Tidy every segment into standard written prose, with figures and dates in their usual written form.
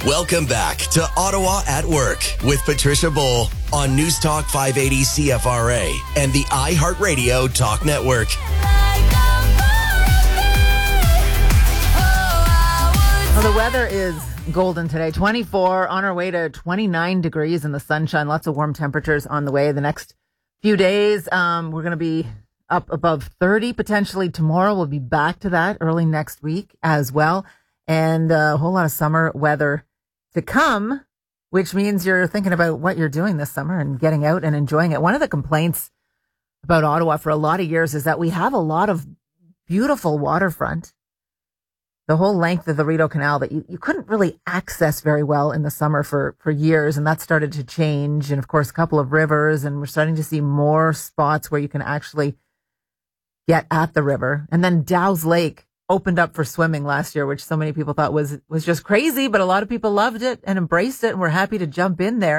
Welcome back to Ottawa at Work with Patricia Bowl on News Talk 580 CFRA and the iHeartRadio Talk Network. Well, the weather is golden today. 24 on our way to 29 degrees in the sunshine. Lots of warm temperatures on the way. The next few days, we're going to be up above 30 potentially tomorrow. We'll be back to that early next week as well. And a whole lot of summer weather to come, which means you're thinking about what you're doing this summer and getting out and enjoying it. One of the complaints about Ottawa for a lot of years is that we have a lot of beautiful waterfront. The whole length of the Rideau Canal that you couldn't really access very well in the summer for years. And that started to change. And of course, a couple of rivers, and we're starting to see more spots where you can actually get at the river. And then Dow's Lake opened up for swimming last year, which so many people thought was just crazy, but a lot of people loved it and embraced it and were happy to jump in there.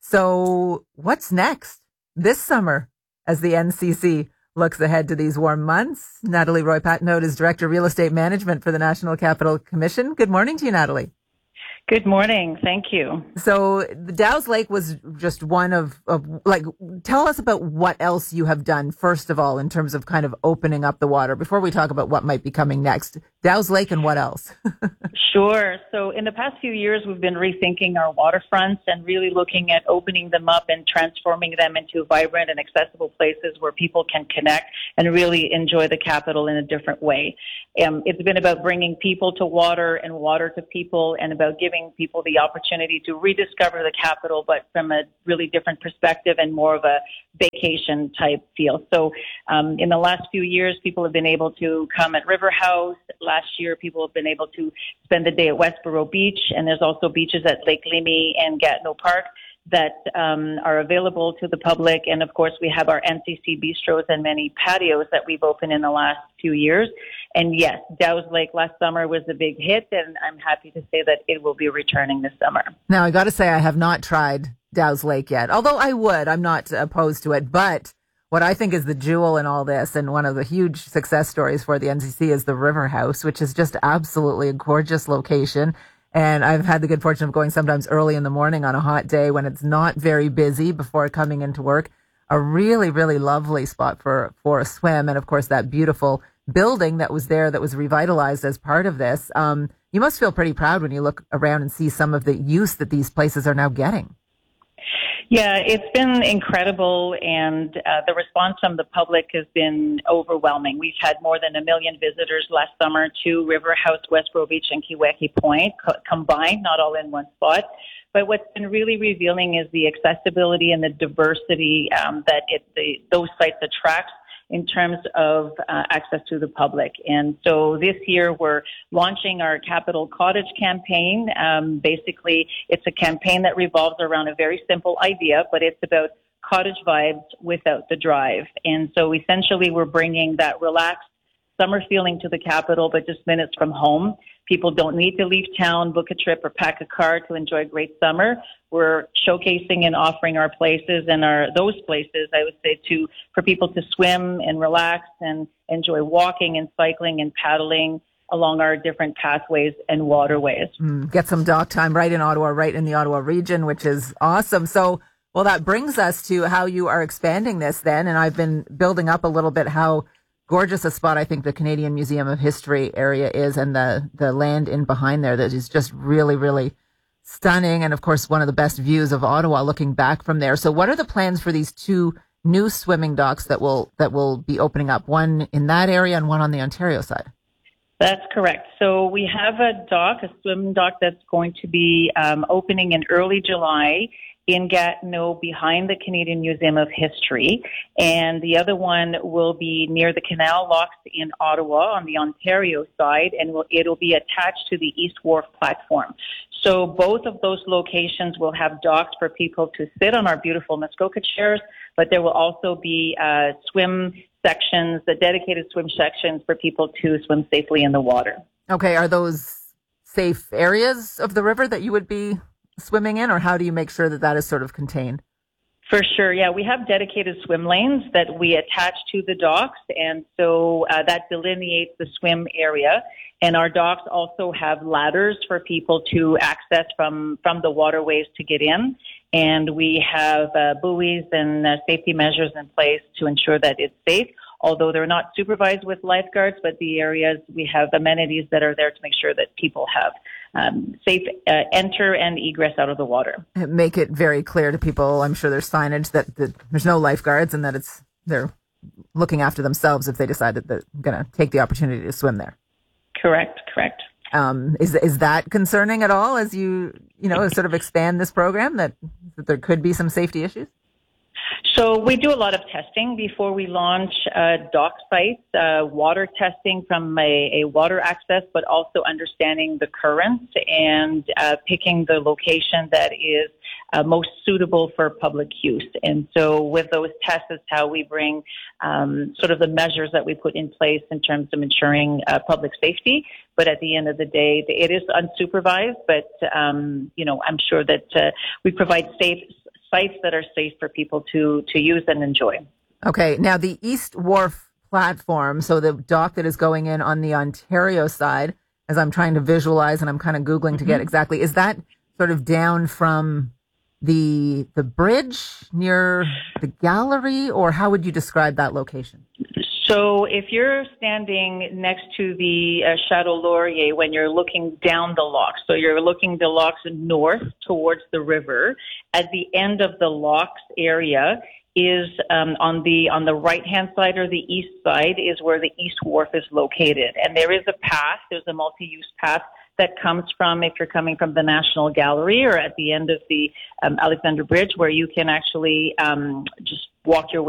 So what's next this summer as the NCC looks ahead to these warm months? Natalie Roy-Patnaud is Director of Real Estate Management for the National Capital Commission. Good morning to you, Natalie. Good morning. Thank you. So the Dow's Lake was just one of tell us about what else you have done, first of all, in terms of kind of opening up the water before we talk about what might be coming next. Dow's Lake and what else? Sure. So in the past few years, we've been rethinking our waterfronts and really looking at opening them up and transforming them into vibrant and accessible places where people can connect and really enjoy the capital in a different way. It's been about bringing people to water and water to people, and about giving people the opportunity to rediscover the capital, but from a really different perspective and more of a vacation type feel. So in the last few years, people have been able to come at River House. Last year, people have been able to spend the day at Westboro Beach, and there's also beaches at Lake Leamy and Gatineau Park that are available to the public. And of course, we have our NCC bistros and many patios that we've opened in the last few years. And yes, Dow's Lake last summer was a big hit, and I'm happy to say that it will be returning this summer. Now, I got to say, I have not tried Dow's Lake yet, although I would. I'm not opposed to it. But what I think is the jewel in all this, and one of the huge success stories for the NCC, is the River House, which is just absolutely a gorgeous location. And I've had the good fortune of going sometimes early in the morning on a hot day when it's not very busy before coming into work. A really, really lovely spot for a swim. And of course, that beautiful building that was there that was revitalized as part of this. You must feel pretty proud when you look around and see some of the use that these places are now getting. Yeah, it's been incredible, and the response from the public has been overwhelming. We've had more than 1 million visitors last summer to River House, Westboro Beach, and Keeweke Point combined, not all in one spot. But what's been really revealing is the accessibility and the diversity that those sites attract in terms of access to the public. And so this year we're launching our Capital Cottage campaign. Basically, it's a campaign that revolves around a very simple idea, but it's about cottage vibes without the drive. And so essentially we're bringing that relaxed summer feeling to the capital, but just minutes from home. People don't need to leave town, book a trip, or pack a car to enjoy a great summer. We're showcasing and offering our places and those places, I would say, for people to swim and relax and enjoy walking and cycling and paddling along our different pathways and waterways. Get some dock time right in Ottawa, right in the Ottawa region, which is awesome. So, well, that brings us to how you are expanding this then. And I've been building up a little bit how gorgeous a spot I think the Canadian Museum of History area is, and the land in behind there that is just really, really stunning. And of course, one of the best views of Ottawa looking back from there. So what are the plans for these two new swimming docks that will be opening up, one in that area and one on the Ontario side? That's correct. So we have a swim dock that's going to be opening in early July in Gatineau behind the Canadian Museum of History. And the other one will be near the Canal Locks in Ottawa on the Ontario side, and it'll be attached to the East Wharf platform. So both of those locations will have docks for people to sit on our beautiful Muskoka chairs, but there will also be swim sections, the dedicated swim sections for people to swim safely in the water. Okay, are those safe areas of the river that you would be swimming in, or how do you make sure that is sort of contained? For sure, yeah. We have dedicated swim lanes that we attach to the docks, and so that delineates the swim area. And our docks also have ladders for people to access from the waterways to get in. And we have buoys and safety measures in place to ensure that it's safe. Although they're not supervised with lifeguards, but the areas, we have amenities that are there to make sure that people have safe enter and egress out of the water. Make it very clear to people. I'm sure there's signage that there's no lifeguards and that they're looking after themselves if they decide that they're going to take the opportunity to swim there. Correct. Is that concerning at all as you sort of expand this program, that there could be some safety issues? So we do a lot of testing before we launch dock sites, water testing from a water access, but also understanding the currents and picking the location that is most suitable for public use. And so with those tests is how we bring sort of the measures that we put in place in terms of ensuring public safety. But at the end of the day, it is unsupervised, but, I'm sure that we provide sites that are safe for people to use and enjoy. Okay. Now, the East Wharf platform, so the dock that is going in on the Ontario side, as I'm trying to visualize and I'm kind of Googling to get exactly, is that sort of down from the bridge near the gallery, or how would you describe that location? So if you're standing next to the Chateau Laurier when you're looking down the locks, so you're looking the locks north towards the river, at the end of the locks area is on the right-hand side or the east side is where the East Wharf is located. And there is a path, there's a multi-use path that comes from, if you're coming from the National Gallery or at the end of the Alexander Bridge, where you can actually just walk your way